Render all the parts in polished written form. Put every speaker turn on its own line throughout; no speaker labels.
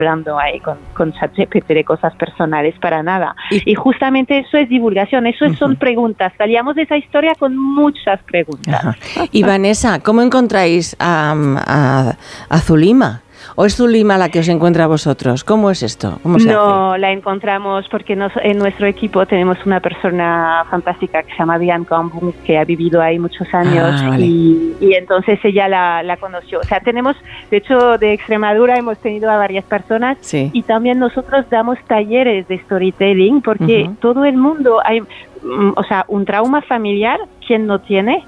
hablando ahí con ChatGPT de cosas personales para nada. Y justamente eso es divulgación, son preguntas. Salíamos de esa historia con muchas preguntas.
Ajá. Y Vanessa, ¿cómo encontráis a Zulima? ¿O es Zulima la que os encuentra a vosotros? ¿Cómo es esto? ¿Cómo se hace?
La encontramos porque en nuestro equipo tenemos una persona fantástica que se llama Diane Gambung, que ha vivido ahí muchos años.
Vale.
y entonces ella la conoció. O sea, tenemos, de hecho, de Extremadura hemos tenido a varias personas,
sí.
Y también nosotros damos talleres de storytelling porque todo el mundo hay, o sea, un trauma familiar, ¿quién no tiene?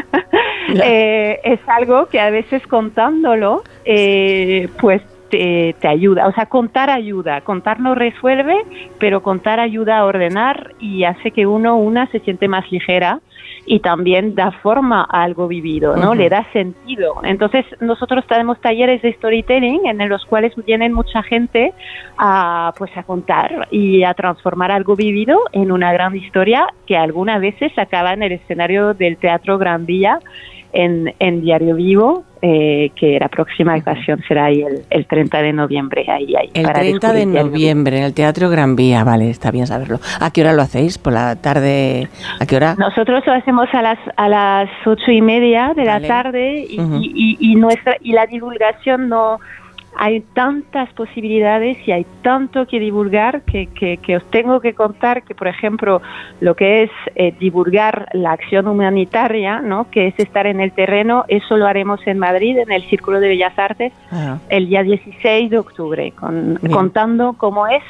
Es algo que a veces contándolo, pues te ayuda. O sea, contar no resuelve, pero contar ayuda a ordenar y hace que una se siente más ligera y también da forma a algo vivido, ¿no? Le da sentido. Entonces, nosotros tenemos talleres de storytelling en los cuales vienen mucha gente a contar y a transformar algo vivido en una gran historia que algunas veces acaba en el escenario del Teatro Gran Vía en Diario Vivo, que la próxima ocasión será ahí el 30 de noviembre. Ahí
el 30 de noviembre en el Teatro Gran Vía, vale, está bien saberlo. ¿A qué hora lo hacéis? ¿Por la tarde? ¿A qué hora?
Nosotros lo hacemos a las 8:30 de la tarde y la divulgación no... Hay tantas posibilidades y hay tanto que divulgar que os tengo que contar que, por ejemplo, lo que es divulgar la acción humanitaria, ¿no? Que es estar en el terreno, eso lo haremos en Madrid, en el Círculo de Bellas Artes, el día 16 de octubre, contando cómo es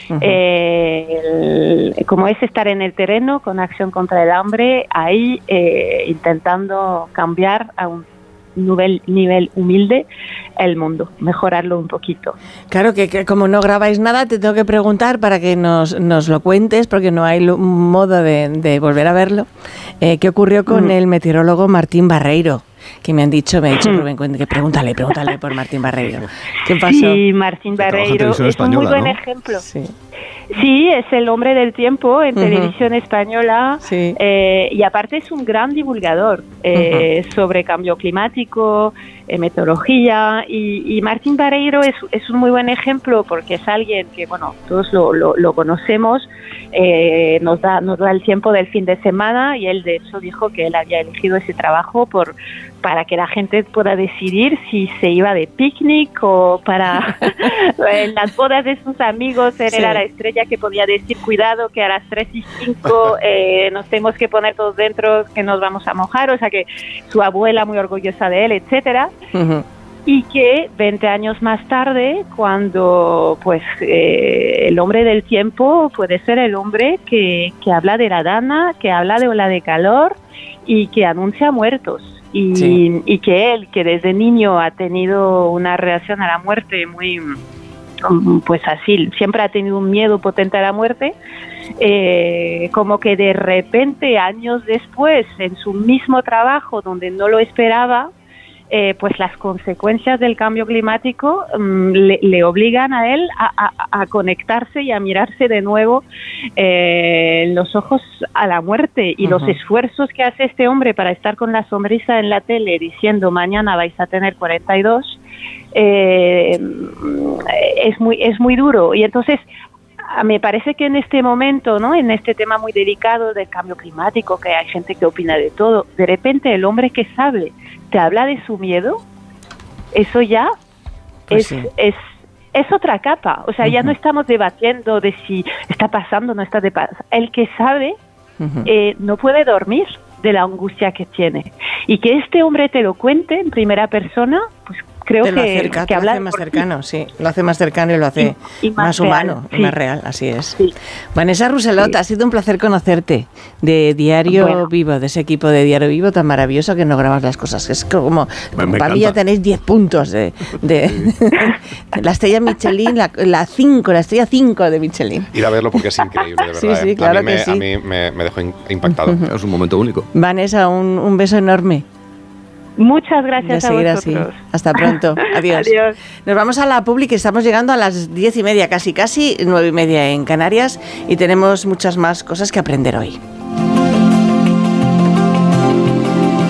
cómo es estar en el terreno con Acción contra el Hambre, ahí intentando cambiar a un nivel humilde el mundo, mejorarlo un poquito.
Claro que como no grabáis nada, te tengo que preguntar para que nos lo cuentes, porque no hay modo de volver a verlo. ¿Qué ocurrió con el meteorólogo Martín Barreiro? Que me ha dicho Rubén, que pregúntale por Martín Barreiro. ¿Qué pasó?
Sí, Martín Barreiro es un muy buen ejemplo. Sí, es el hombre del tiempo en televisión española, y aparte es un gran divulgador sobre cambio climático, meteorología, y Martín Barreiro es un muy buen ejemplo porque es alguien que, bueno, todos lo conocemos, nos da el tiempo del fin de semana, y él de hecho dijo que él había elegido ese trabajo para que la gente pueda decidir si se iba de picnic o para en las bodas de sus amigos. Él era la estrella que podía decir cuidado que a las 3:05 nos tenemos que poner todos dentro, que nos vamos a mojar, o sea que su abuela muy orgullosa de él, etcétera. Y que 20 años más tarde, cuando pues el hombre del tiempo puede ser el hombre que habla de la dana, que habla de ola de calor y que anuncia muertos. Y que él, que desde niño ha tenido una reacción a la muerte muy, pues así, siempre ha tenido un miedo potente a la muerte, como que de repente, años después, en su mismo trabajo, donde no lo esperaba, pues las consecuencias del cambio climático le obligan a él a conectarse y a mirarse de nuevo en los ojos a la muerte, y los esfuerzos que hace este hombre para estar con la sonrisa en la tele diciendo mañana vais a tener 42 es muy duro. Y entonces me parece que en este momento, ¿no?, en este tema muy delicado del cambio climático, que hay gente que opina de todo, de repente el hombre que sabe te habla de su miedo, eso ya es otra capa. O sea, ya no estamos debatiendo de si está pasando o no está pasando. El que sabe no puede dormir de la angustia que tiene. Y que este hombre te lo cuente en primera persona, pues creo que
lo hace más cercano, sí, lo hace más cercano y lo hace más humano, y más real, así es. Sí. Vanessa Rousselot, ha sido un placer conocerte, de Diario Vivo, de ese equipo de Diario Vivo tan maravilloso que no grabas las cosas. Es como para mí ya tenéis 10 puntos de la estrella Michelin, la estrella 5 de Michelin.
Ir a verlo porque es increíble, de verdad.
Sí, claro que sí.
A mí me dejó impactado. Es un momento único.
Vanessa, un beso enorme.
Muchas gracias a vosotros.
Así. Hasta pronto. Adiós.
Adiós.
Nos vamos a la publi, que estamos llegando a las 10:30, casi 9:30 en Canarias, y tenemos muchas más cosas que aprender hoy.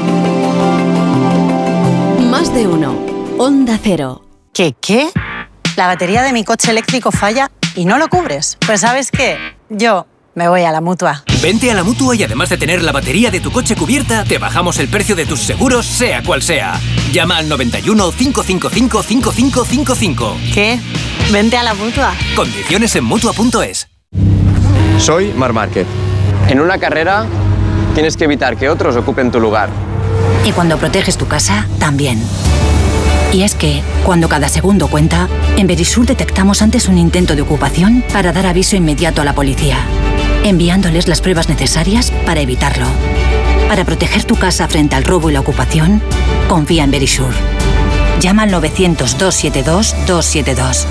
Más de uno. Onda Cero.
¿Qué?
La batería de mi coche eléctrico falla y no lo cubres. Pues ¿sabes qué? Yo me voy a la Mutua.
Vente a la Mutua y además de tener la batería de tu coche cubierta, te bajamos el precio de tus seguros, sea cual sea. Llama al 91 555 5555.
¿Qué? Vente a la Mutua.
Condiciones en Mutua.es.
Soy Marc Márquez. En una carrera tienes que evitar que otros ocupen tu lugar.
Y cuando proteges tu casa, también. Y es que, cuando cada segundo cuenta, en Verisur detectamos antes un intento de ocupación para dar aviso inmediato a la policía, enviándoles las pruebas necesarias para evitarlo. Para proteger tu casa frente al robo y la ocupación, confía en Verisur. Llama al 900-272-272.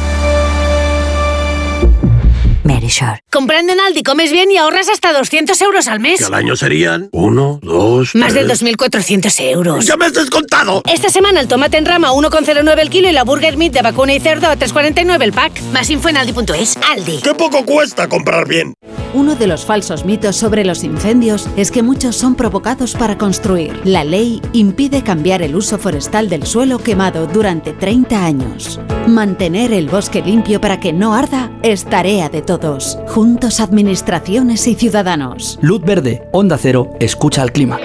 Verisur.
Comprando en Aldi comes bien y ahorras hasta 200 euros al mes.
Que al año serían 1, 2,
Más de 2.400 euros.
¡Ya me has descontado!
Esta semana el tomate en rama a 1,09 el kilo y la burger meat de vacuna y cerdo a 3,49 el pack. Más info en Aldi.es. Aldi.
¡Qué poco cuesta comprar bien!
Uno de los falsos mitos sobre los incendios es que muchos son provocados para construir. La ley impide cambiar el uso forestal del suelo quemado durante 30 años. Mantener el bosque limpio para que no arda es tarea de todos. Juntos, administraciones y ciudadanos.
Luz verde, Onda Cero, escucha al clima.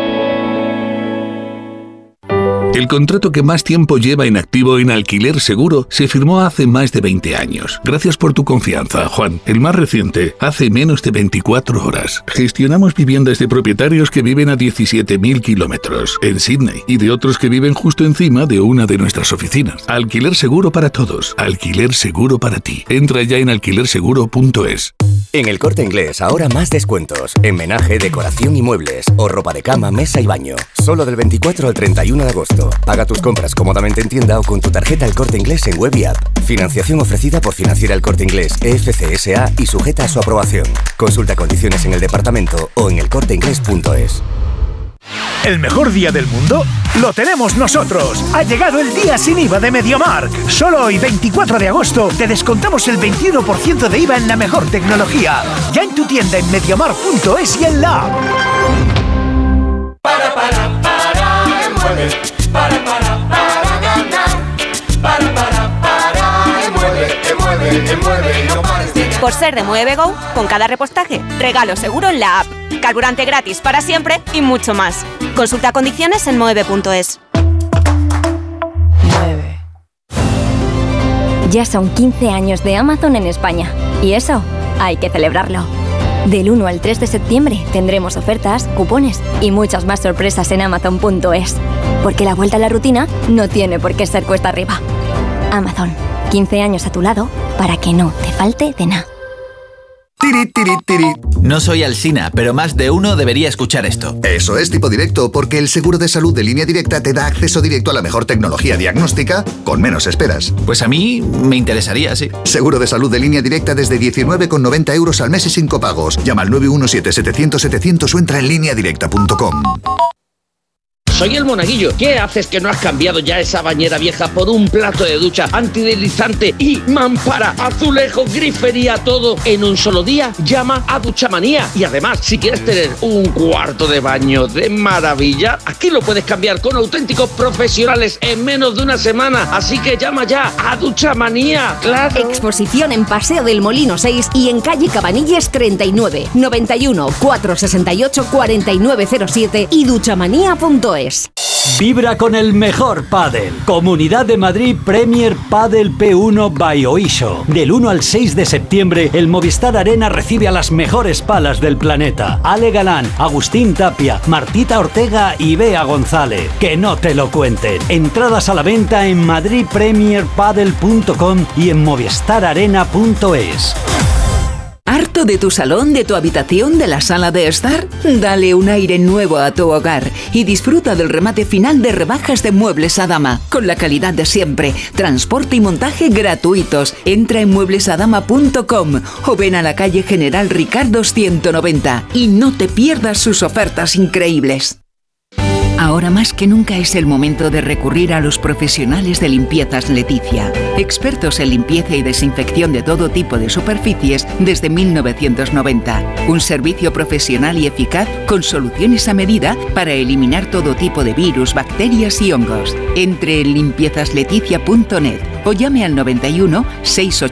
El contrato que más tiempo lleva en activo en Alquiler Seguro se firmó hace más de 20 años. Gracias por tu confianza, Juan. El más reciente, hace menos de 24 horas. Gestionamos viviendas de propietarios que viven a 17.000 kilómetros en Sydney y de otros que viven justo encima de una de nuestras oficinas. Alquiler Seguro para todos. Alquiler Seguro para ti. Entra ya en alquilerseguro.es.
En El Corte Inglés, ahora más descuentos. En menaje, decoración y muebles. O ropa de cama, mesa y baño. Solo del 24 al 31 de agosto. Paga tus compras cómodamente en tienda o con tu tarjeta El Corte Inglés en web y app. Financiación ofrecida por Financiera El Corte Inglés, EFC S.A. y sujeta a su aprobación. Consulta condiciones en el departamento o en elcorteinglés.es.
¿El mejor día del mundo? ¡Lo tenemos nosotros! Ha llegado el día sin IVA de MediaMarkt. Solo hoy, 24 de agosto, te descontamos el 21% de IVA en la mejor tecnología. Ya en tu tienda en MediaMarkt.es y en la app.
Para, mueve. Para ganar. Mueve, no pares de...
Por ser de Mueve Go, con cada repostaje, regalo seguro en la app. Carburante gratis para siempre y mucho más. Consulta condiciones en moeve.es.
Ya son 15 años de Amazon en España. Y eso, hay que celebrarlo. Del 1 al 3 de septiembre tendremos ofertas, cupones y muchas más sorpresas en Amazon.es. Porque la vuelta a la rutina no tiene por qué ser cuesta arriba. Amazon, 15 años a tu lado para que no te falte de nada.
No soy Alsina, pero más de uno debería escuchar esto.
Eso es Tipo Directo, porque el seguro de salud de Línea Directa te da acceso directo a la mejor tecnología diagnóstica con menos esperas.
Pues a mí me interesaría, sí.
Seguro de salud de Línea Directa desde 19,90 euros al mes y sin copagos. Llama al 917-700-700 o entra en lineadirecta.com.
Soy el Monaguillo. ¿Qué haces que no has cambiado ya esa bañera vieja por un plato de ducha antideslizante y mampara, azulejo, grifería, todo en un solo día? Llama a Duchamanía. Y además, si quieres tener un cuarto de baño de maravilla, aquí lo puedes cambiar con auténticos profesionales en menos de una semana. Así que llama ya a Duchamanía, claro.
Exposición en Paseo del Molino 6 y en calle Cabanilles 39, 91 468 4907 y duchamanía.es.
Vibra con el mejor pádel. Comunidad de Madrid Premier Padel P1 by Oisho. Del 1 al 6 de septiembre, el Movistar Arena recibe a las mejores palas del planeta. Ale Galán, Agustín Tapia, Martita Ortega y Bea González. Que no te lo cuenten. Entradas a la venta en madridpremierpadel.com y en movistararena.es.
¿Harto de tu salón, de tu habitación, de la sala de estar? Dale un aire nuevo a tu hogar y disfruta del remate final de rebajas de Muebles Adama, con la calidad de siempre, transporte y montaje gratuitos. Entra en mueblesadama.com o ven a la calle General Ricardo 190 y no te pierdas sus ofertas increíbles. Ahora más que nunca es el momento de recurrir a los profesionales de Limpiezas Leticia, expertos en limpieza y desinfección de todo tipo de superficies desde 1990. Un servicio profesional y eficaz con soluciones a medida para eliminar todo tipo de virus, bacterias y hongos. Entre en limpiezasLeticia.net o llame al 91 680